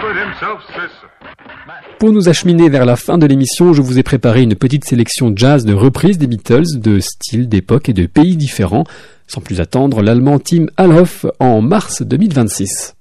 Pour nous acheminer vers la fin de l'émission, je vous ai préparé une petite sélection jazz de reprises des Beatles, de styles, d'époques et de pays différents. Sans plus attendre, l'allemand Tim Alhoff en mars 2026.